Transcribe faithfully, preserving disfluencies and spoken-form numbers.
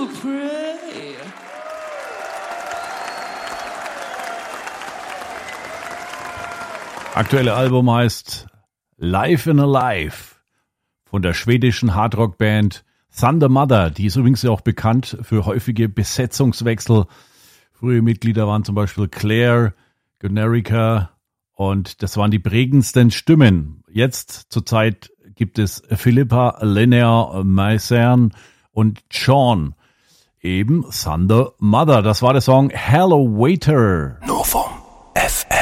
pray. Aktuelle Album heißt Life in a Life von der schwedischen Hardrock-Band Thunder Mother. Die ist übrigens auch bekannt für häufige Besetzungswechsel. Frühe Mitglieder waren zum Beispiel Claire, Gunnerica und das waren die prägendsten Stimmen. Jetzt zurzeit gibt es Philippa, Linnea, Maisern und Sean. Eben Thunder Mother. Das war der Song Hello Waiter. Nur vom F M.